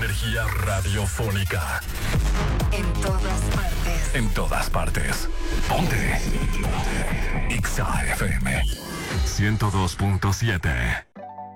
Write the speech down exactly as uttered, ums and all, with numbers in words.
energía radiofónica. En todas partes. En todas partes. Ponte. Ponte. X A F M ciento dos punto siete.